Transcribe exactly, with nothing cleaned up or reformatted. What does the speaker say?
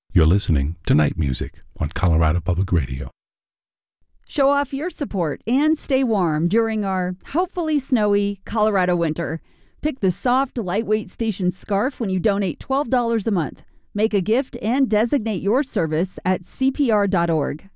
You're listening to Night Music on Colorado Public Radio. Show off your support and stay warm during our hopefully snowy Colorado winter. Pick the soft, lightweight station scarf when you donate twelve dollars a month. Make a gift and designate your service at C P R dot org.